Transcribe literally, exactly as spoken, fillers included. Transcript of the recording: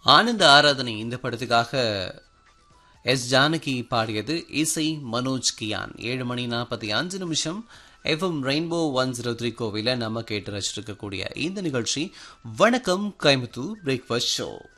ஆனந்த ஆராதனை இந்த படத்துக்காக எஸ் ஜானகி பாடியது. இசை மனோஜ் கியான். ஏழு மணி நாற்பத்தி அஞ்சு நிமிஷம் FM rainbow one zero three கோவில நம்ம கேட்டு ரசிச்சிருக்கக்கூடிய இந்த நிகழ்ச்சி வணக்கம் கோயம்புத்தூர் பிரேக்ஃபாஸ்ட் ஷோ.